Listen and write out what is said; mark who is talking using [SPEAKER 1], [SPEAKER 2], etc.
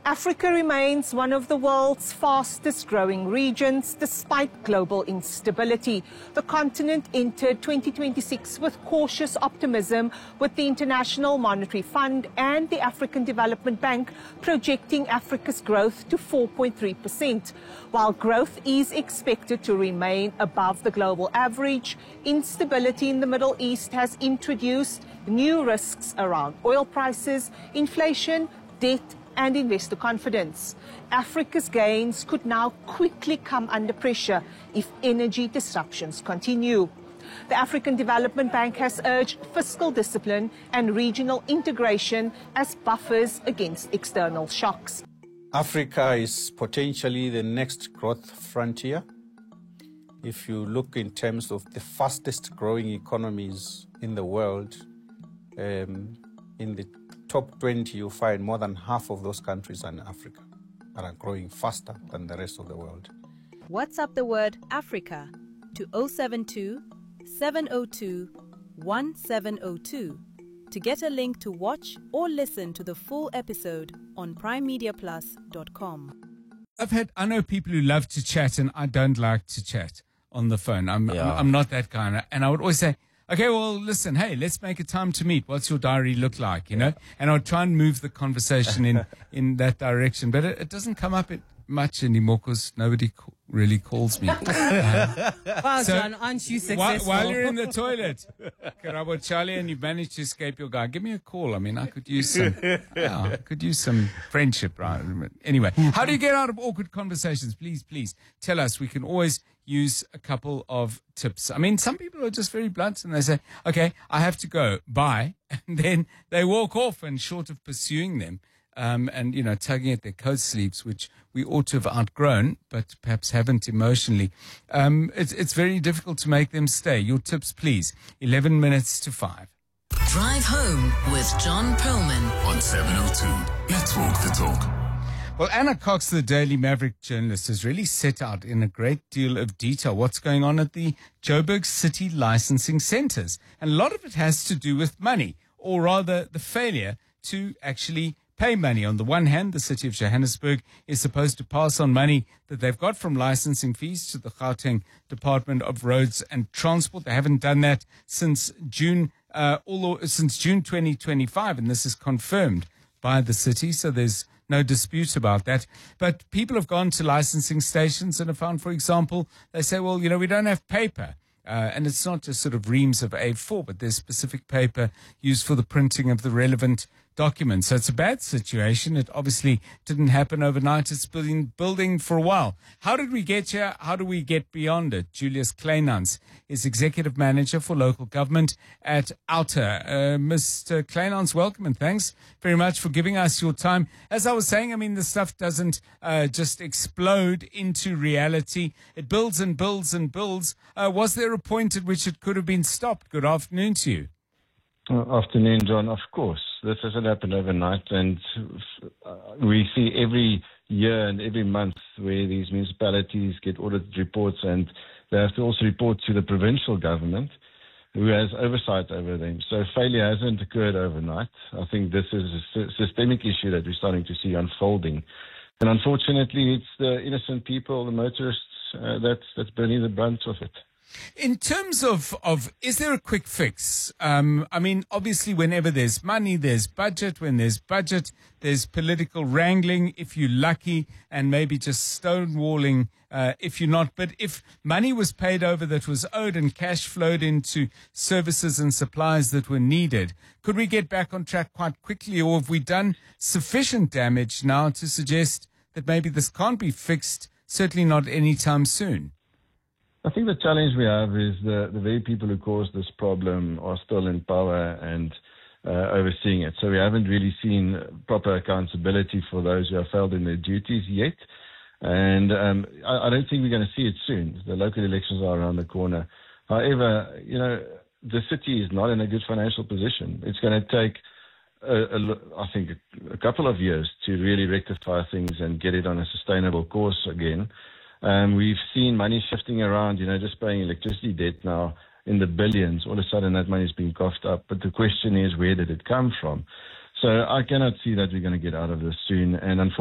[SPEAKER 1] Africa remains one of the world's fastest growing regions despite global instability. The continent entered 2026 with cautious optimism, with the International Monetary Fund and the African Development Bank projecting Africa's growth to 4.3%. While growth is expected to remain above the global average, instability in the Middle East has introduced new risks around oil prices, inflation, debt, and investor confidence. Africa's gains could now quickly come under pressure if energy disruptions continue. The African Development Bank has urged fiscal discipline and regional integration as buffers against external shocks.
[SPEAKER 2] Africa is potentially the next growth frontier. If you look in terms of the fastest growing economies in the world, in the top 20, you'll find more than half of those countries are in Africa and are growing faster than the rest of the world.
[SPEAKER 3] WhatsApp the word Africa to 072 702 1702 to get a link to watch or listen to the full episode on primemediaplus.com.
[SPEAKER 4] I know people who love to chat, and I don't like to chat on the phone. I'm not that kind. And I would always say, okay, well, listen, hey, let's make a time to meet. What's your diary look like, you know? And I would try and move the conversation in that direction. But it doesn't come up much anymore because nobody really calls me.
[SPEAKER 5] Wow, so, John, aren't you successful?
[SPEAKER 4] While you're in the toilet, Karabo Charlie, and you've managed to escape your guy, give me a call. I mean, I could use some friendship, right? Anyway, how do you get out of awkward conversations? Please tell us. We can always use a couple of tips. I mean, some people are just very blunt and they say, okay, I have to go, bye. And then they walk off, and short of pursuing them, and, you know, tugging at their coat sleeves, which we ought to have outgrown, but perhaps haven't emotionally. It's very difficult to make them stay. Your tips, please. 11 minutes to 5.
[SPEAKER 6] Drive Home with John Perlman
[SPEAKER 7] on 702. Let's walk the talk.
[SPEAKER 4] Well, Anna Cox, the Daily Maverick journalist, has really set out in a great deal of detail what's going on at the Joburg City licensing centres. And a lot of it has to do with money, or rather the failure to actually pay money. On the one hand, the city of Johannesburg is supposed to pass on money that they've got from licensing fees to the Gauteng Department of Roads and Transport. They haven't done that since June 2025, and this is confirmed by the city, so there's no dispute about that. But people have gone to licensing stations and have found, for example, they say, well, you know, we don't have paper. And it's not just sort of reams of A4, but there's specific paper used for the printing of the relevant documents. So it's a bad situation. It obviously didn't happen overnight. It's been building for a while. How did we get here? How do we get beyond it? Julius Kleinans is Executive Manager for Local Government at Outer. Mr. Kleinans, welcome, and thanks very much for giving us your time. As I was saying, I mean, the stuff doesn't just explode into reality. It builds and builds and builds. Was there a point at which it could have been stopped? Good afternoon to you.
[SPEAKER 8] Afternoon, John. Of course, this hasn't happened overnight, and we see every year and every month where these municipalities get audit reports, and they have to also report to the provincial government, who has oversight over them. So failure hasn't occurred overnight. I think this is a systemic issue that we're starting to see unfolding, and unfortunately, it's the innocent people, the motorists, that's bearing the brunt of it.
[SPEAKER 4] In terms of is there a quick fix? I mean, obviously, whenever there's money, there's budget. When there's budget, there's political wrangling, if you're lucky, and maybe just stonewalling if you're not. But if money was paid over that was owed and cash flowed into services and supplies that were needed, could we get back on track quite quickly? Or have we done sufficient damage now to suggest that maybe this can't be fixed, certainly not anytime soon?
[SPEAKER 8] I think the challenge we have is the very people who caused this problem are still in power and overseeing it. So we haven't really seen proper accountability for those who have failed in their duties yet. And I don't think we're going to see it soon. The local elections are around the corner. However, you know, the city is not in a good financial position. It's going to take, I think, a couple of years to really rectify things and get it on a sustainable course again. We've seen money shifting around, you know, just paying electricity debt now in the billions. All of a sudden that money's been coughed up. But the question is, where did it come from? So I cannot see that we're going to get out of this soon. And unfortunately,